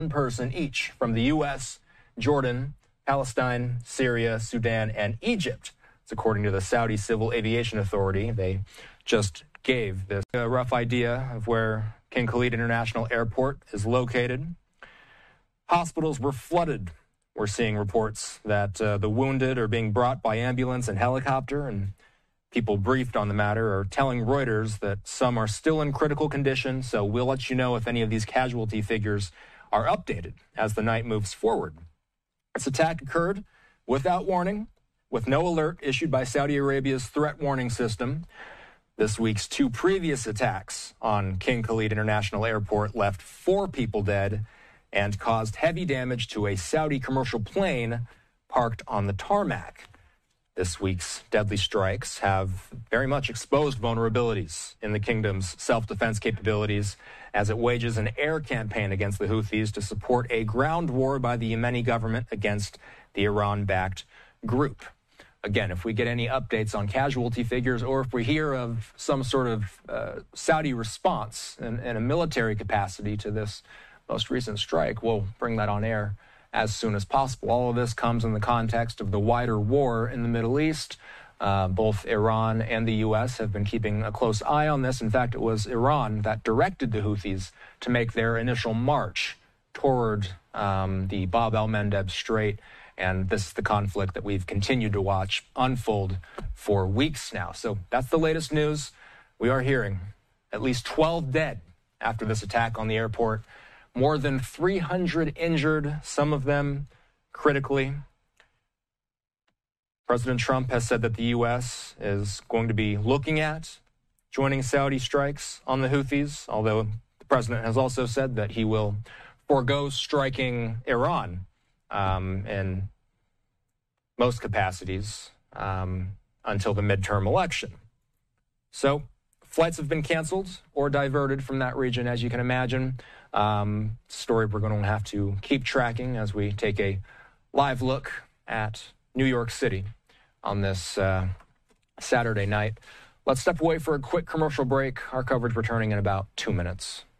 One person each from the U.S., Jordan, Palestine, Syria, Sudan, and Egypt. It's according to the Saudi Civil Aviation Authority. They just gave this a rough idea of where King Khalid International Airport is located. Hospitals were flooded. We're seeing reports that the wounded are being brought by ambulance and helicopter, and people briefed on the matter are telling Reuters that some are still in critical condition, so we'll let you know if any of these casualty figures are updated as the night moves forward. This attack occurred without warning, with no alert issued by Saudi Arabia's threat warning system. This week's two previous attacks on King Khalid International Airport left 4 people dead and caused heavy damage to a Saudi commercial plane parked on the tarmac. This week's deadly strikes have very much exposed vulnerabilities in the kingdom's self-defense capabilities as it wages an air campaign against the Houthis to support a ground war by the Yemeni government against the Iran-backed group. Again, if we get any updates on casualty figures or if we hear of some sort of Saudi response in a military capacity to this most recent strike, we'll bring that on air as soon as possible. All of this comes in the context of the wider war in the Middle East. Both Iran and the U.S. have been keeping a close eye on this. In fact, it was Iran that directed the Houthis to make their initial march toward the Bab el-Mandeb Strait. And this is the conflict that we've continued to watch unfold for weeks now. So that's the latest news. We are hearing at least 12 dead after this attack on the airport. More than 300 injured, some of them critically. President Trump has said that the U.S. is going to be looking at joining Saudi strikes on the Houthis, although the president has also said that he will forego striking Iran in most capacities until the midterm election. So flights have been canceled or diverted from that region, as you can imagine. Story we're going to have to keep tracking as we take a live look at New York City on this Saturday night. Let's step away for a quick commercial break. Our coverage returning in about 2 minutes.